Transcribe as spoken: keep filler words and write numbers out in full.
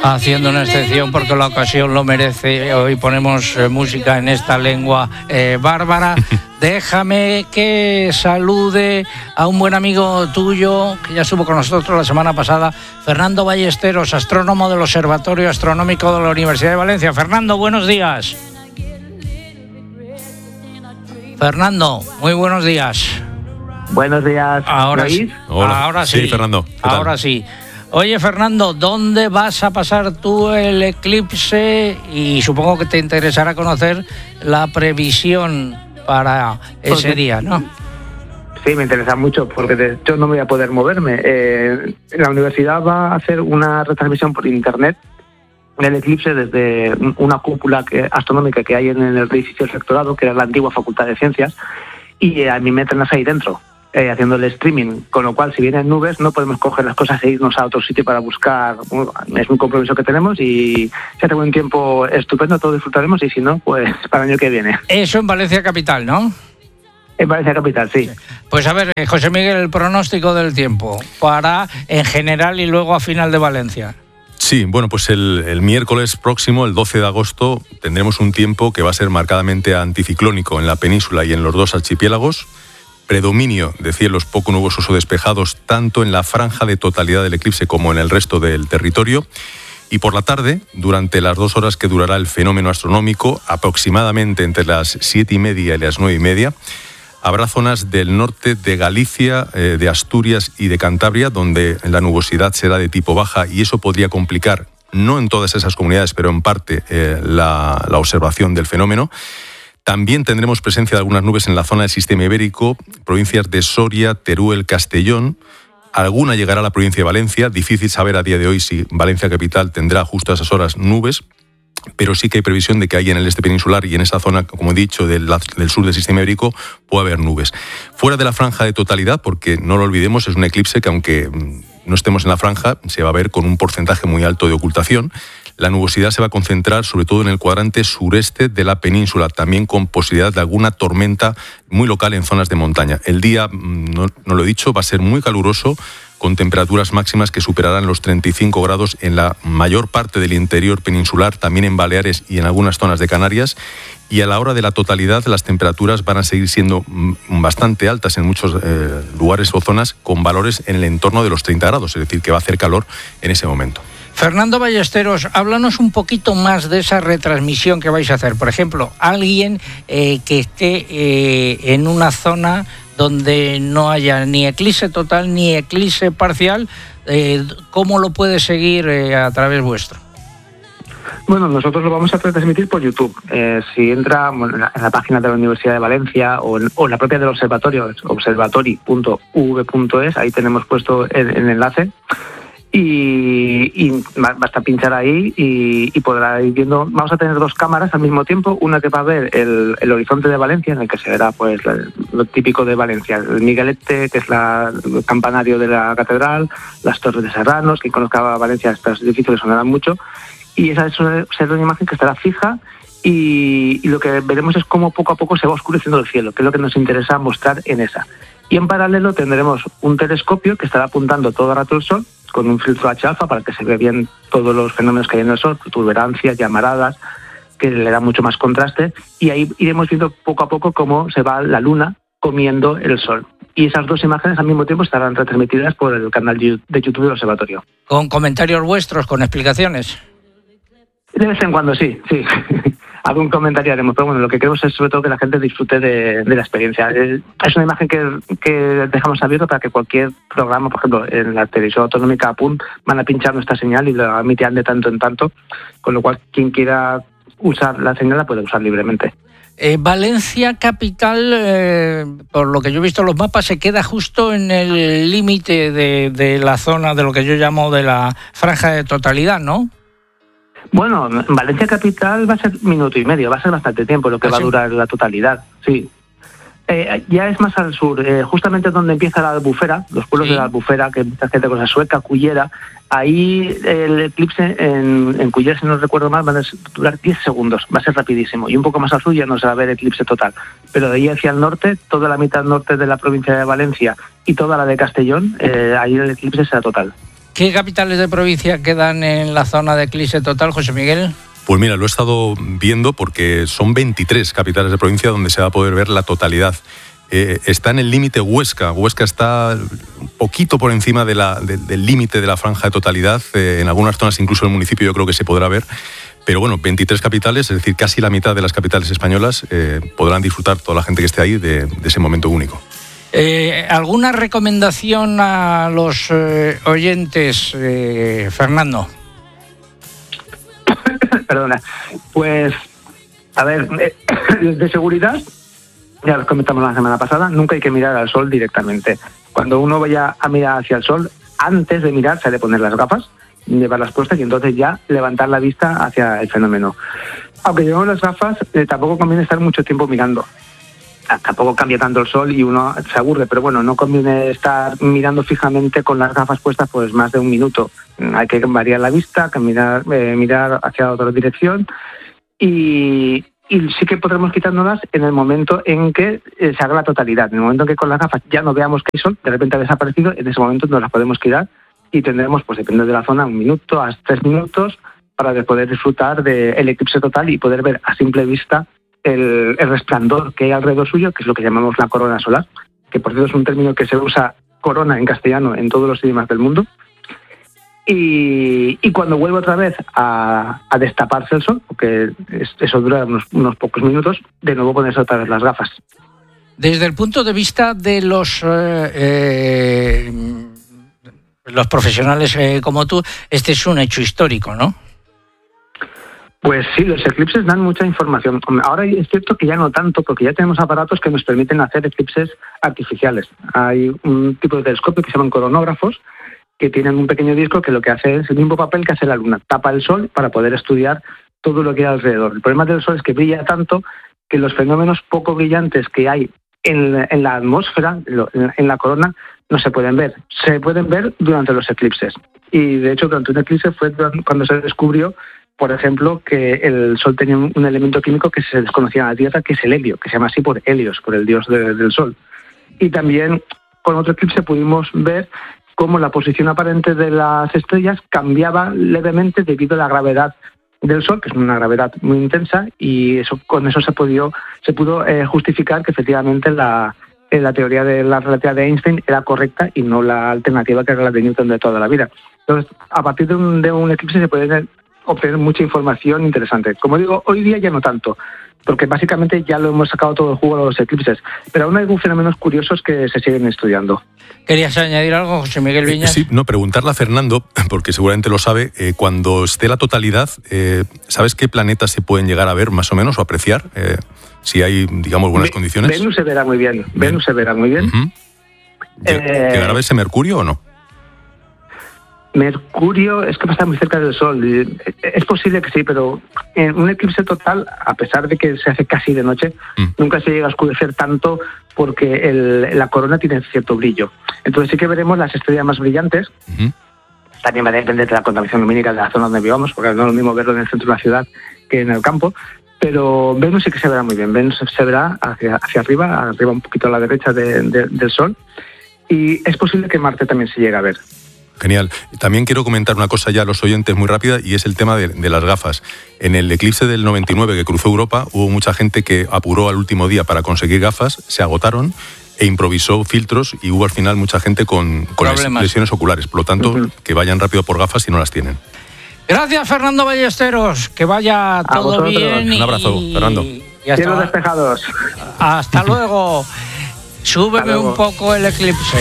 haciendo una excepción porque la ocasión lo merece. Hoy ponemos eh, música en esta lengua eh, bárbara. Déjame que salude a un buen amigo tuyo que ya estuvo con nosotros la semana pasada, Fernando Ballesteros, astrónomo del Observatorio Astronómico de la Universidad de Valencia. Fernando, buenos días. Fernando, muy buenos días. Buenos días. Ahora sí. Hola. Ahora sí. Sí, Fernando. Ahora sí. Oye, Fernando, ¿dónde vas a pasar tú el eclipse? Y supongo que te interesará conocer la previsión para ese Porque, día, ¿no? Sí, me interesa mucho porque de hecho no voy a poder moverme. Eh, la universidad va a hacer una retransmisión por internet del eclipse desde una cúpula que, astronómica que hay en el edificio del rectorado, que era la antigua Facultad de Ciencias, y a mí me entrenas ahí dentro. Eh, haciendo el streaming, con lo cual si vienen nubes no podemos coger las cosas e irnos a otro sitio para buscar. Es un compromiso que tenemos y si hace buen tiempo estupendo, todos disfrutaremos, y si no, pues para el año que viene. Eso en Valencia capital, ¿no? En Valencia capital, sí. Pues a ver, José Miguel, el pronóstico del tiempo para en general y luego a final de Valencia. Sí, bueno, pues el, el miércoles próximo, el doce de agosto, tendremos un tiempo que va a ser marcadamente anticiclónico en la península y en los dos archipiélagos. Predominio de cielos poco nubosos o despejados tanto en la franja de totalidad del eclipse como en el resto del territorio. Y por la tarde, durante las dos horas que durará el fenómeno astronómico, aproximadamente entre las siete y media y las nueve y media, habrá zonas del norte de Galicia, eh, de Asturias y de Cantabria, donde la nubosidad será de tipo baja, y eso podría complicar, no en todas esas comunidades, pero en parte, eh, la, la observación del fenómeno. También tendremos presencia de algunas nubes en la zona del sistema ibérico, provincias de Soria, Teruel, Castellón. Alguna llegará a la provincia de Valencia. Difícil saber a día de hoy si Valencia capital tendrá justo a esas horas nubes, pero sí que hay previsión de que ahí en el este peninsular y en esa zona, como he dicho, del, del sur del sistema ibérico, pueda haber nubes. Fuera de la franja de totalidad, porque no lo olvidemos, es un eclipse que aunque no estemos en la franja, se va a ver con un porcentaje muy alto de ocultación. La nubosidad se va a concentrar sobre todo en el cuadrante sureste de la península, también con posibilidad de alguna tormenta muy local en zonas de montaña. El día, no, no lo he dicho, va a ser muy caluroso, con temperaturas máximas que superarán los treinta y cinco grados en la mayor parte del interior peninsular, también en Baleares y en algunas zonas de Canarias. Y a la hora de la totalidad, las temperaturas van a seguir siendo bastante altas en muchos eh, lugares o zonas, con valores en el entorno de los treinta grados, es decir, que va a hacer calor en ese momento. Fernando Ballesteros, háblanos un poquito más de esa retransmisión que vais a hacer. Por ejemplo, alguien eh, que esté eh, en una zona donde no haya ni eclipse total ni eclipse parcial, eh, ¿cómo lo puede seguir eh, a través vuestro? Bueno, nosotros lo vamos a retransmitir por YouTube. Eh, si entra bueno, en, la, en la página de la Universidad de Valencia o en, o en la propia del observatorio, observatori punto u v punto es, ahí tenemos puesto el, el enlace. Y, y basta pinchar ahí y, y podrá ir viendo. Vamos a tener dos cámaras al mismo tiempo, una que va a ver el, el horizonte de Valencia, en el que se verá pues lo típico de Valencia, el Miguelete, que es la, el campanario de la catedral, las torres de Serranos. Quien conozca Valencia, estos edificios le sonarán mucho, y esa será una imagen que estará fija. Y, y lo que veremos es cómo poco a poco se va oscureciendo el cielo, que es lo que nos interesa mostrar en esa. Y en paralelo tendremos un telescopio que estará apuntando todo el rato el sol, con un filtro H alfa para que se vea bien todos los fenómenos que hay en el sol, protuberancias, llamaradas, que le da mucho más contraste, y ahí iremos viendo poco a poco cómo se va la luna comiendo el sol. Y esas dos imágenes al mismo tiempo estarán retransmitidas por el canal de YouTube del observatorio. ¿Con comentarios vuestros, con explicaciones? De vez en cuando sí, sí. Algún comentario haremos, pero bueno, lo que queremos es sobre todo que la gente disfrute de, de la experiencia. Es una imagen que, que dejamos abierta para que cualquier programa, por ejemplo, en la televisión autonómica A P U N, van a pinchar nuestra señal y la emitirán de tanto en tanto, con lo cual quien quiera usar la señal la puede usar libremente. Eh, Valencia capital, eh, por lo que yo he visto en los mapas, se queda justo en el límite de, de la zona de lo que yo llamo de la franja de totalidad, ¿no? Bueno, en Valencia capital va a ser minuto y medio, va a ser bastante tiempo lo que ¿Ah, va sí? a durar la totalidad, sí. Eh, ya es más al sur, eh, justamente donde empieza la Albufera, los pueblos sí. de la Albufera, que mucha gente con la Sueca, Cullera, ahí el eclipse en, en Cullera, si no recuerdo mal, va a durar diez segundos, va a ser rapidísimo, y un poco más al sur ya no se va a ver eclipse total. Pero de ahí hacia el norte, toda la mitad norte de la provincia de Valencia y toda la de Castellón, eh, ahí el eclipse será total. ¿Qué capitales de provincia quedan en la zona de eclipse total, José Miguel? Pues mira, lo he estado viendo porque son veintitrés capitales de provincia donde se va a poder ver la totalidad. Eh, está en el límite Huesca. Huesca está un poquito por encima de la, de, del límite de la franja de totalidad. Eh, en algunas zonas, incluso en el municipio, yo creo que se podrá ver. Pero bueno, veintitrés capitales, es decir, casi la mitad de las capitales españolas, eh, podrán disfrutar toda la gente que esté ahí de, de ese momento único. Eh, ¿Alguna recomendación a los eh, oyentes, eh, Fernando? Perdona. Pues, a ver, de seguridad, ya lo comentamos la semana pasada, nunca hay que mirar al sol directamente. Cuando uno vaya a mirar hacia el sol, antes de mirar se ha de poner las gafas, llevarlas puestas y entonces ya levantar la vista hacia el fenómeno. Aunque llevemos las gafas, eh, tampoco conviene estar mucho tiempo mirando. Tampoco cambia tanto el sol y uno se aburre, pero bueno, no conviene estar mirando fijamente con las gafas puestas pues más de un minuto. Hay que variar la vista, caminar, eh, mirar hacia otra dirección y, y sí que podremos quitárnoslas en el momento en que eh, se haga la totalidad. En el momento en que con las gafas ya no veamos que hay sol, de repente ha desaparecido, en ese momento nos las podemos quitar y tendremos, pues depende de la zona, un minuto a tres minutos para poder disfrutar del eclipse total y poder ver a simple vista El, el resplandor que hay alrededor suyo, que es lo que llamamos la corona solar, que por cierto es un término que se usa corona en castellano en todos los idiomas del mundo. Y, y cuando vuelve otra vez a, a destaparse el sol, porque es, eso dura unos, unos pocos minutos, de nuevo ponerse otra vez las gafas. Desde el punto de vista de los eh, eh, los profesionales eh, como tú, este es un hecho histórico, ¿no? Pues sí, los eclipses dan mucha información. Ahora es cierto que ya no tanto, porque ya tenemos aparatos que nos permiten hacer eclipses artificiales. Hay un tipo de telescopio que se llaman coronógrafos, que tienen un pequeño disco que lo que hace es el mismo papel que hace la luna. Tapa el sol para poder estudiar todo lo que hay alrededor. El problema del sol es que brilla tanto que los fenómenos poco brillantes que hay en, en la atmósfera, en, en la corona, no se pueden ver. Se pueden ver durante los eclipses. Y de hecho, durante un eclipse fue cuando se descubrió, por ejemplo, que el Sol tenía un elemento químico que se desconocía en la Tierra, que es el helio, que se llama así por Helios, por el dios de, del Sol. Y también con otro eclipse pudimos ver cómo la posición aparente de las estrellas cambiaba levemente debido a la gravedad del Sol, que es una gravedad muy intensa, y eso con eso se pudo, se pudo eh, justificar que efectivamente la, la teoría de la relatividad de Einstein era correcta y no la alternativa que era la de Newton de toda la vida. Entonces, a partir de un, de un eclipse se puede obtener mucha información interesante. Como digo, hoy día ya no tanto, porque básicamente ya lo hemos sacado todo el jugo a los eclipses, pero aún hay algunos fenómenos curiosos que se siguen estudiando. ¿Querías añadir algo, José Miguel Viñas? Eh, sí, no, preguntarle a Fernando, porque seguramente lo sabe, eh, cuando esté la totalidad, eh, ¿sabes qué planetas se pueden llegar a ver más o menos o apreciar? Eh, si hay, digamos, buenas Ve- condiciones. Venus se verá muy bien, bien. Venus se verá muy bien. Uh-huh. Eh, ¿Llegará a verse Mercurio o no? Mercurio es que está muy cerca del Sol. Es posible que sí, pero en un eclipse total, a pesar de que se hace casi de noche, mm. nunca se llega a oscurecer tanto porque el, la corona tiene cierto brillo. Entonces sí que veremos las estrellas más brillantes. Mm-hmm. También va a depender de la contaminación lumínica de la zona donde vivamos, porque no es lo mismo verlo en el centro de la ciudad que en el campo. Pero Venus sí que se verá muy bien. Venus se verá hacia, hacia arriba, arriba un poquito a la derecha de, de, del Sol. Y es posible que Marte también se llegue a ver. Genial. También quiero comentar una cosa ya a los oyentes muy rápida y es el tema de, de las gafas. En el eclipse del noventa y nueve que cruzó Europa hubo mucha gente que apuró al último día para conseguir gafas, se agotaron e improvisó filtros y hubo al final mucha gente con, con lesiones oculares. Por lo tanto, uh-huh. que vayan rápido por gafas si no las tienen. Gracias, Fernando Ballesteros. Que vaya a todo bien. Un abrazo, y... Fernando. Y hasta... Cielos despejados. Hasta luego. Súbeme hasta luego. Un poco el eclipse.